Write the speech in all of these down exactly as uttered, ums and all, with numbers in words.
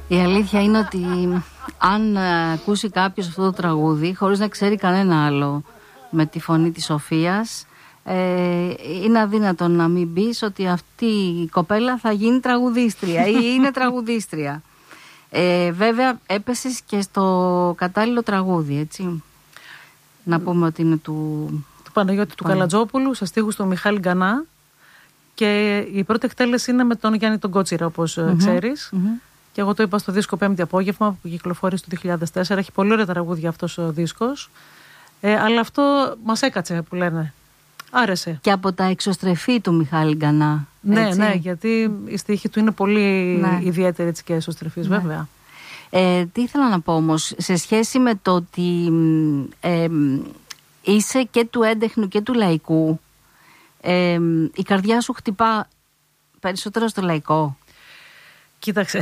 Η αλήθεια είναι ότι αν ακούσει κάποιος αυτό το τραγούδι χωρίς να ξέρει κανένα άλλο με τη φωνή της Σοφίας, ε, είναι αδύνατο να μην πεις ότι αυτή η κοπέλα θα γίνει τραγουδίστρια ή είναι τραγουδίστρια. Ε, βέβαια έπεσες και στο κατάλληλο τραγούδι, έτσι. Να πούμε ότι είναι του, του Παναγιώτη του Καλατζόπουλου, σε στίχους του Μιχάλη Γκανά, και η πρώτη εκτέλεση είναι με τον Γιάννη τον Κότσιρα, όπως mm-hmm. ξέρεις. Mm-hmm. Και εγώ το είπα στο δίσκο Πέμπτη Απόγευμα που κυκλοφόρησε το δύο χιλιάδες τέσσερα. Έχει πολύ ωραία τραγούδια αυτός ο δίσκος. Ε, αλλά αυτό μας έκατσε, που λένε. Άρεσε. Και από τα εξωστρεφή του Μιχάλη Γκανά. Ναι, έτσι. ναι, γιατί η στίχη του είναι πολύ ναι. ιδιαίτερη έτσι, και εσωστρεφής, ναι. βέβαια. Ε, τι ήθελα να πω όμως, σε σχέση με το ότι ε, είσαι και του έντεχνου και του λαϊκού, ε, η καρδιά σου χτυπά περισσότερο στο λαϊκό. Κοίταξε,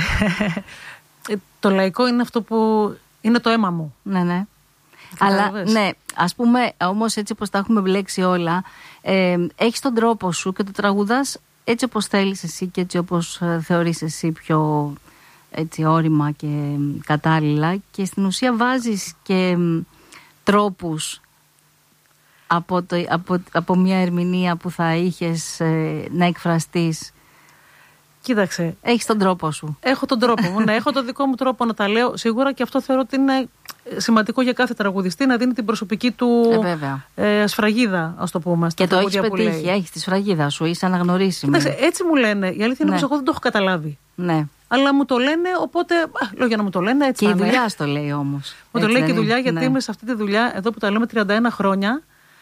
το λαϊκό είναι αυτό που είναι το αίμα μου. Ναι, ναι. Αλλά ναι, ας πούμε όμως έτσι όπως τα έχουμε μπλέξει όλα, ε, έχεις τον τρόπο σου και το τραγουδάς έτσι όπως θέλεις εσύ και έτσι όπως θεωρείς εσύ πιο έτσι όρημα και κατάλληλα, και στην ουσία βάζεις και τρόπους από, το, από, από μια ερμηνεία που θα είχες ε, να εκφραστείς. Κοίταξε. Έχεις τον τρόπο σου. Έχω τον τρόπο μου, ναι, έχω το δικό μου τρόπο να τα λέω σίγουρα, και αυτό θεωρώ ότι είναι σημαντικό για κάθε τραγουδιστή, να δίνει την προσωπική του ε, ε, σφραγίδα, ας το πούμε. Και το έχεις πετύχει, έχεις τη σφραγίδα σου, είσαι αναγνωρίσιμη. Κοίταξε, έτσι μου λένε. Η αλήθεια είναι ναι. πως εγώ δεν το έχω καταλάβει. Ναι. Αλλά μου το λένε, οπότε. Α, λέω για να μου το λένε, έτσι. Και η δουλειά στο λέει όμως. Μου το λέει και η δουλειά, γιατί ναι. είμαι σε αυτή τη δουλειά εδώ που τα λέμε τριάντα ένα χρόνια.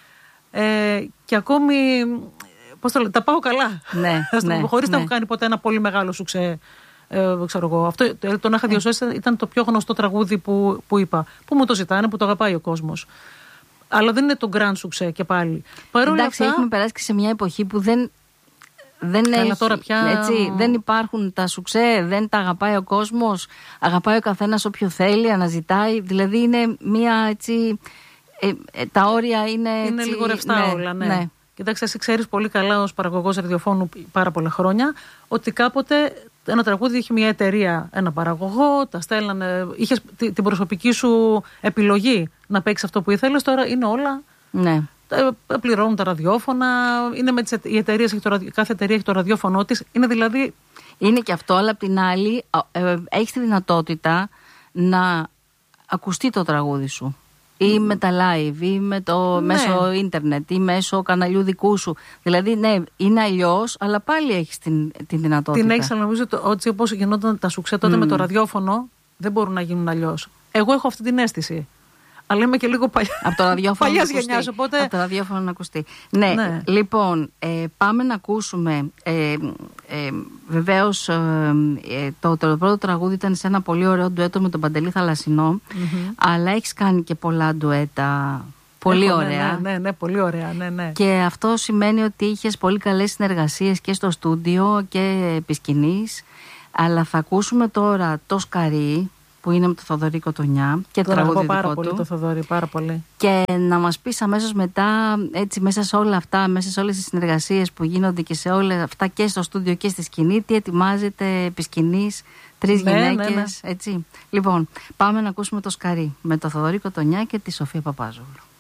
Ε, και ακόμη. Πώς το λέω, τα πάω καλά. Ναι, ναι, χωρίς ναι. να έχω κάνει ποτέ ένα πολύ μεγάλο σουξέ. Ε, ξέρω εγώ. Αυτό το «Να είχα διασώσει» ήταν το πιο γνωστό τραγούδι που, που είπα. Που μου το ζητάνε, που το αγαπάει ο κόσμος. Αλλά δεν είναι το grand σουξέ και πάλι. Εντάξει, αυτά, έχουμε περάσει και σε μια εποχή που δεν. Δεν, έχει, τώρα πια... έτσι, δεν υπάρχουν τα σουξέ, δεν τα αγαπάει ο κόσμος. Αγαπάει ο καθένας όποιο θέλει, αναζητάει. Δηλαδή είναι μια έτσι. Ε, ε, τα όρια είναι. Είναι έτσι, λίγο ρευστά ναι, όλα, ναι. ναι. Κοιτάξτε, εσύ ξέρεις πολύ καλά ως παραγωγός ραδιοφώνου πάρα πολλά χρόνια ότι κάποτε ένα τραγούδι είχε μια εταιρεία, ένα παραγωγό, τα στέλνανε, είχες την προσωπική σου επιλογή να παίξεις αυτό που ήθελες. Τώρα είναι όλα. Ναι. Πληρώνουν τα ραδιόφωνα, είναι με τις εταιρείες, κάθε εταιρεία έχει το ραδιόφωνο της. Είναι δηλαδή. Είναι και αυτό, αλλά απ' την άλλη ε, έχεις τη δυνατότητα να ακουστεί το τραγούδι σου. Ή με τα live, ή με το ναι. μέσω ίντερνετ, ή μέσω καναλιού δικού σου. Δηλαδή, ναι, είναι αλλιώς, αλλά πάλι έχεις την, την δυνατότητα. Την έχεις, αλλά νομίζω ότι όπως γινόταν τα σουξέ τότε mm. με το ραδιόφωνο, δεν μπορούν να γίνουν αλλιώς. Εγώ έχω αυτή την αίσθηση. Αλλά είμαι και λίγο παλιά. Από το ραδιόφωνο παλιάς γενιάς, οπότε. Από το ραδιόφωνο να ακουστεί. Ναι, ναι. Λοιπόν, ε, πάμε να ακούσουμε. Ε, ε, Βεβαίως, ε, το, το πρώτο τραγούδι ήταν σε ένα πολύ ωραίο ντουέτο με τον Παντελή Θαλασσινό. Mm-hmm. Αλλά έχεις κάνει και πολλά ντουέτα. Πολύ Έχω, ωραία. Ναι, ναι, ναι, πολύ ωραία. Ναι, ναι. Και αυτό σημαίνει ότι είχες πολύ καλές συνεργασίες και στο στούντιο και επί σκηνής. Αλλά θα ακούσουμε τώρα το Σκαρί, που είναι με το Θοδωρή Κοτονιά και το τραγούδι πάρα δικό πολύ του. Το Θοδωρή, πάρα πολύ. Και να μας πεις αμέσως μετά, έτσι μέσα σε όλα αυτά, μέσα σε όλες τις συνεργασίες που γίνονται και σε όλα αυτά και στο στούντιο και στη σκηνή, τι ετοιμάζεται επί σκηνής, τρεις ναι, γυναίκες, ναι, ναι. έτσι. Λοιπόν, πάμε να ακούσουμε το Σκαρί με το Θοδωρή Κοτονιά και τη Σοφία Παπάζογλου.